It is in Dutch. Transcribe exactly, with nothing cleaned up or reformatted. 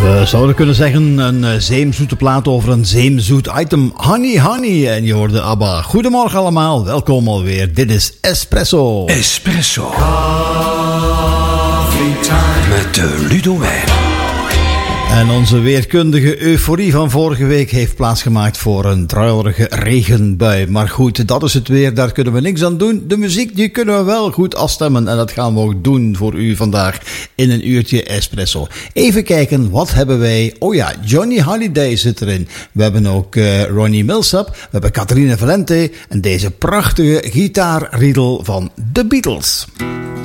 We zouden kunnen zeggen een zeemzoete plaat over een zeemzoet item. Honey, honey. En je hoorde ABBA. Goedemorgen allemaal. Welkom alweer. Dit is Espresso. Espresso. Met de Ludo Wijn. En onze weerkundige euforie van vorige week heeft plaatsgemaakt voor een druilerige regenbui. Maar goed, dat is het weer, daar kunnen we niks aan doen. De muziek, die kunnen we wel goed afstemmen. En dat gaan we ook doen voor u vandaag in een uurtje Espresso. Even kijken, wat hebben wij? Oh ja, Johnny Holiday zit erin. We hebben ook uh, Ronnie Milsap. We hebben Catherine Valente. En deze prachtige gitaarriedel van The Beatles.